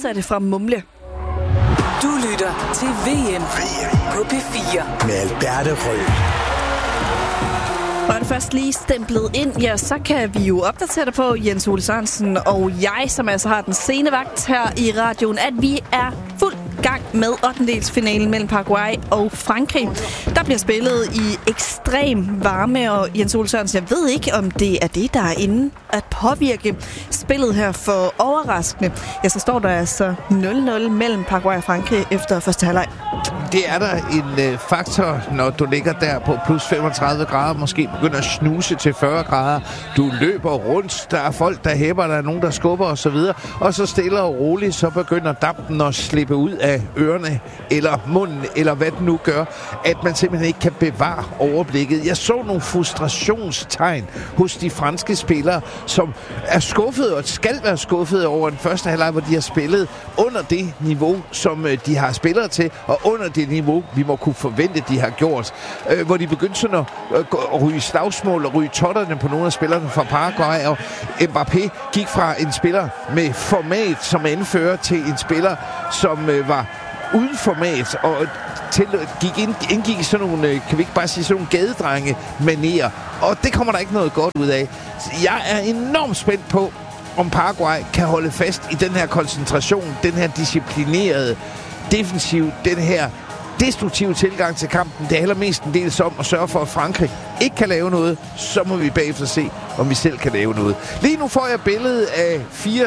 modsatte fra mumle. Du lytter til VM på P4 med Alberte Rød. Og er det først lige stemplet ind, ja, så kan vi jo opdatere dig på, Jens Ole Sørensen og jeg, som altså har den sene vagt her i radioen, at vi er fuld gang med 8-delsfinalen mellem Paraguay og Frankrig. Der bliver spillet i ekstrem varme, og Jens Ole Sørensen, jeg ved ikke, om det er det, der er inde at påvirke spillet her for overraskende. Ja, så står der altså 0-0 mellem Paraguay og Frankrig efter første halvleg. Det er der en faktor, når du ligger der på plus 35 grader, måske begynder at snuse til 40 grader. Du løber rundt, der er folk, der hæpper, der er nogen, der skubber osv. Og så stille og roligt, så begynder dampen at slippe ud af ørerne, eller munden, eller hvad det nu gør, at man simpelthen ikke kan bevare overblikket. Jeg så nogle frustrationstegn hos de franske spillere, som er skuffede og skal være skuffede over den første halvleg, hvor de har spillet under det niveau, som de har spillere til, og under det niveau, vi må kunne forvente, de har gjort. Hvor de begyndte sådan at ryge slagsmål og ryge totterne på nogle af spillerne fra Paraguay, og Mbappé gik fra en spiller med format som anfører til en spiller, som var uden format og indgik i sådan nogle, kan vi ikke bare sige, sådan nogle gadedrenge manerer. Og det kommer der ikke noget godt ud af. Jeg er enormt spændt på, om Paraguay kan holde fast i den her koncentration, den her disciplinerede defensiv, den her destruktive tilgang til kampen. Det handler mest en del om at sørge for, at Frankrig ikke kan lave noget. Så må vi bagefter se, om vi selv kan lave noget. Lige nu får jeg billedet af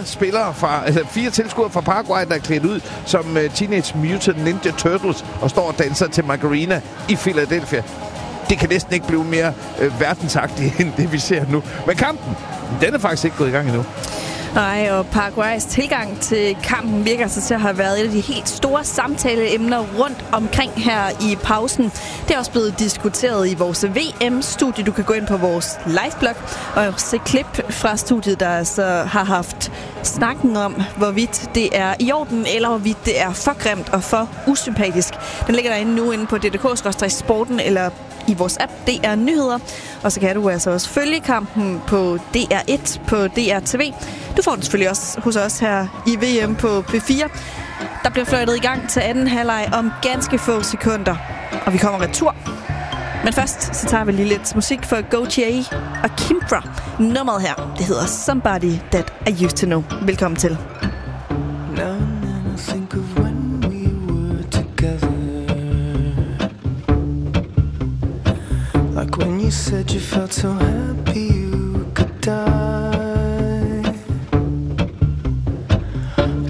4 tilskuere fra Paraguay, der er klædt ud som Teenage Mutant Ninja Turtles og står og danser til Macarena i Philadelphia. Det kan næsten ikke blive mere verdensagtigt end det, vi ser nu. Men kampen, den er faktisk ikke gået i gang endnu. Nej, og Paraguays tilgang til kampen virker så til at have været et af de helt store samtaleemner rundt omkring her i pausen. Det er også blevet diskuteret i vores VM-studie. Du kan gå ind på vores liveblog og se klip fra studiet, der så har haft snakken om, hvorvidt det er i orden, eller hvorvidt det er for grimt og for usympatisk. Den ligger derinde nu inde på DDK/sporten eller i vores app DR Nyheder. Og så kan du altså også følge kampen på DR1 på DR TV. Du får den selvfølgelig også hos os her i VM på P4. Der bliver fløjtet i gang til anden halvleg om ganske få sekunder. Og vi kommer retur. Men først så tager vi lige lidt musik for Gautier og Kimbra. Nummeret her, det hedder Somebody That I Used To Know. Velkommen til. Like when you said you felt so happy